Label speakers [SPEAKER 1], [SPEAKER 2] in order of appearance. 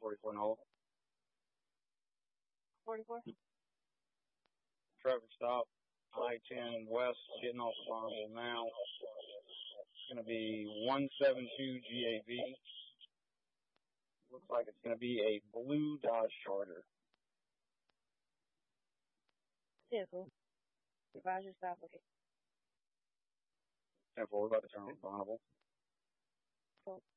[SPEAKER 1] 44 Noel.
[SPEAKER 2] 44.
[SPEAKER 1] Traffic stop, I-10 west, getting off of Bonneville now. It's going to be 172 GAV. Looks like it's going to be a blue Dodge Charger.
[SPEAKER 2] Yeah, cool. Advise your stop, okay.
[SPEAKER 1] 10-4, we're about to turn on Bonneville.
[SPEAKER 2] Cool.